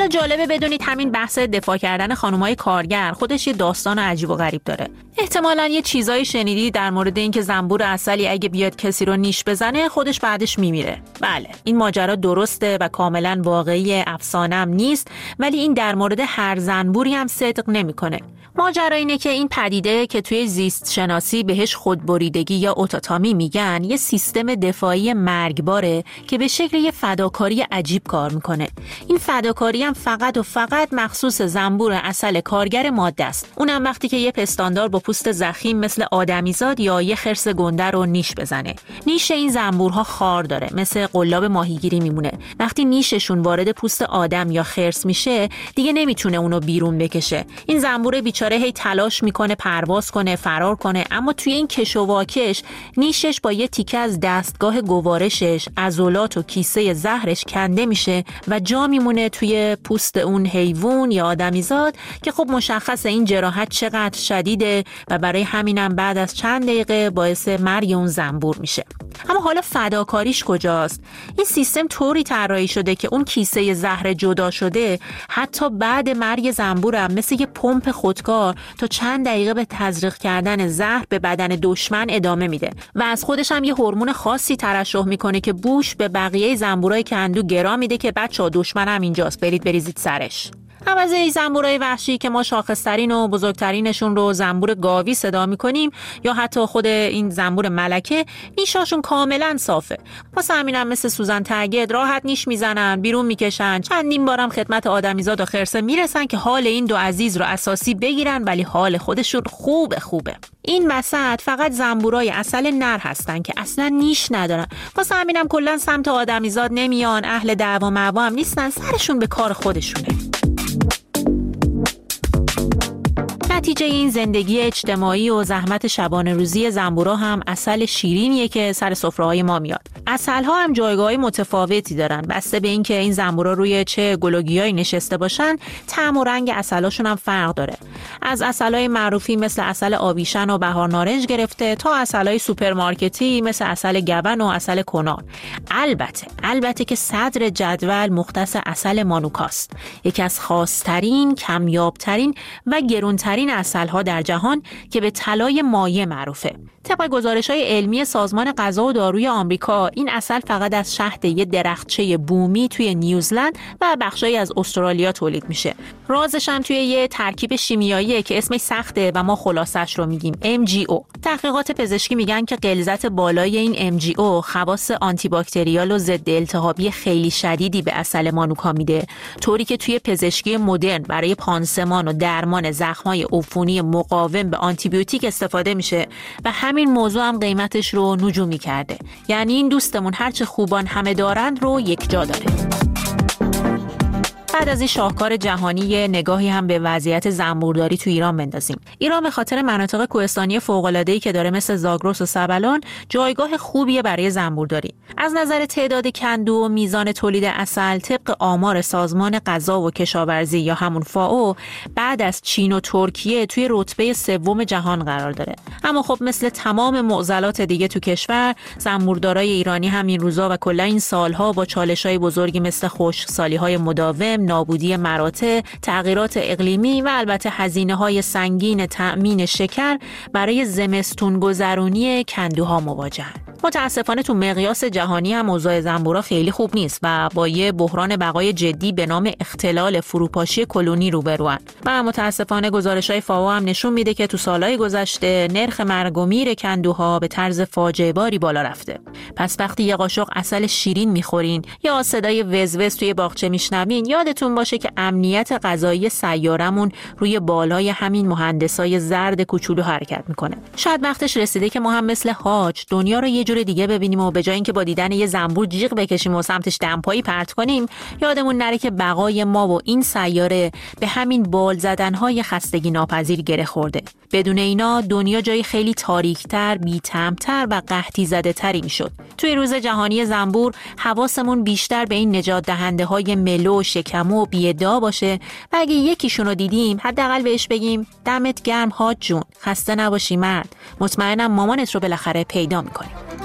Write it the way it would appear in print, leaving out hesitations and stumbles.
حالا جالبه بدونید همین بحث دفاع کردن خانم‌های کارگر خودش یه داستان عجیب و غریب داره. احتمالاً یه چیزایی شنیدی در مورد اینکه زنبور عسلی اگه بیاد کسی رو نیش بزنه خودش بعدش میمیره. بله، این ماجرا درسته و کاملاً واقعی، افسانه‌ام نیست، ولی این در مورد هر زنبوری هم صدق نمی‌کنه. ماجرا اینه که این پدیده که توی زیست شناسی بهش خودبریدگی یا اوتوتامی میگن، یه سیستم دفاعی مرگباره که به شکل یه فداکاری عجیب کار میکنه. این فداکاری هم فقط و فقط مخصوص زنبور عسل کارگر ماده است. اونم وقتی که یه پستاندار با پوست ضخیم مثل آدمیزاد یا یه خرس گنده رو نیش بزنه. نیش این زنبورها خار داره، مثل قلاب ماهیگیری میمونه. وقتی نیششون وارد پوست آدم یا خرس میشه، دیگه نمیتونه اونو بیرون بکشه. این زنبور بیچاره هی تلاش میکنه پرواز کنه، فرار کنه، اما توی این کش و واکش نیشش با یه تیکه از دستگاه گوارشش، عضلات و کیسه زهرش کنده میشه و جا میمونه توی پوست اون حیوان یا آدمیزاد که خب مشخصه این جراحت چقدر شدیده و برای همینم بعد از چند دقیقه باعث مرگ اون زنبور میشه. اما حالا فداکاریش کجاست؟ این سیستم طوری طراحی شده که اون کیسه زهر جدا شده حتی بعد مرگ زنبورم مثل یه پمپ خودکار تا چند دقیقه به تزریق کردن زهر به بدن دشمن ادامه میده و از خودش هم یه هورمون خاصی ترشح میکنه که بوش به بقیه زنبورای کندو گرا میده که بچه‌ها دشمن هم اینجاست، برید بریزید سرش. عوضه ای زنبورای وحشی که ما شاخص‌ترین و بزرگترینشون رو زنبور گاوی صدا می‌کنیم یا حتی خود این زنبور ملکه، نیشاشون کاملا صافه. واسه همینم مثل سوزن تگد راحت نیش میزنن، بیرون میکشن، چندین بارم خدمت آدمیزاد و خرسه میرسن که حال این دو عزیز رو اساسی بگیرن، ولی حال خودشون خوبه. این وسط فقط زنبورای عسل نر هستن که اصلا نیش ندارن. واسه همینم کلا سمت آدمیزاد نمیان، اهل دعوا معوا هم نیستن، سرشون به کار خودشونه. نتیجه این زندگی اجتماعی و زحمت شبانه روزی زنبورا هم عسل شیرینیه که سر سفره‌های ما میاد. عسل‌ها هم جایگاه متفاوتی دارن، بسته به اینکه این زنبورا روی چه گلوگیایی نشسته باشن، طعم و رنگ عسلاشون هم فرق داره. از عسل‌های معروفی مثل عسل آویشن و بهار نارنج گرفته تا عسل‌های سوپرمارکتی مثل عسل گون و عسل کنار. البته که صدر جدول مختص عسل مانوکاست، یکی از خاص‌ترین، کمیاب‌ترین و گران‌ترین عسل‌ها در جهان که به طلای مایع معروفه. طبق گزارش‌های علمی سازمان غذا و داروی آمریکا، این عسل فقط از شهد یه درختچه بومی توی نیوزلند و بخشایی از استرالیا تولید میشه. رازش هم توی یه ترکیب شیمیاییه که اسمش سخته و ما خلاصش رو میگیم MGO. تحقیقات پزشکی میگن که غلظت بالای این MGO خواص آنتی باکتریال و ضد التهابی خیلی شدیدی به عسل مانوکا میده، طوری که توی پزشکی مدرن برای پانسمان و درمان زخم‌های عفونی مقاوم به آنتی بیوتیک استفاده میشه و همین موضوع هم قیمتش رو نجومی کرده. یعنی این دوستمون هرچه خوبان همه دارند رو یک جا داره. بعد از این شاهکار جهانی نگاهی هم به وضعیت زنبورداری تو ایران بندازیم. ایران به خاطر مناطق کوهستانی فوق‌العاده‌ای که داره مثل زاگرس و سبلان جایگاه خوبیه برای زنبورداری. از نظر تعداد کندو و میزان تولید عسل طبق آمار سازمان غذا و کشاورزی یا همون فائو بعد از چین و ترکیه توی رتبه سوم جهان قرار داره. اما خب مثل تمام معضلات دیگه تو کشور، زنبوردارای ایرانی هم این روزا و کلا این سالها با چالش‌های بزرگی مثل خشکسالی‌های مداوم، نابودی مراتع، تغییرات اقلیمی و البته هزینه‌های سنگین تأمین شکر برای زمستون گذرونی کندوها مواجهند. متاسفانه تو مقیاس جهانی هم اوضاع زنبورا خیلی خوب نیست و با یه بحران بقای جدی به نام اختلال فروپاشی کلونی روبروان. و متاسفانه گزارش‌های فائو هم نشون میده که تو سالهای گذشته نرخ مرگ و میر کندوها به طرز فاجعه باری بالا رفته. پس وقتی یه قاشق عسل شیرین میخورین یا صدای وزوز توی باغچه میشنوین، یادتون باشه که امنیت غذایی سیارمون روی بالای همین مهندسای زرد کوچولو حرکت میکنه. شاید وقتش رسیده که ما هم مثل حاج دنیا رو یه جور دیگه ببینیم و به جای اینکه با دیدن یه زنبور جیغ بکشیم و سمتش دمپایی پرت کنیم، یادمون نره که بقای ما و این سیاره به همین بال زدن‌های خستگی ناپذیر گره خورده. بدون اینا دنیا جای خیلی تاریک‌تر، بی‌طعم‌تر و قحطی زده‌تری میشد. توی روز جهانی زنبور حواسمون بیشتر به این نجات دهنده‌های ملو، شکمو و بی‌ادعا باشه و اگه یکیشون رو دیدیم حداقل بهش بگیم دمت گرم حاج جون، خسته نباشی مرد، مطمئنم مامانت رو بالاخره پیدا می‌کنیم.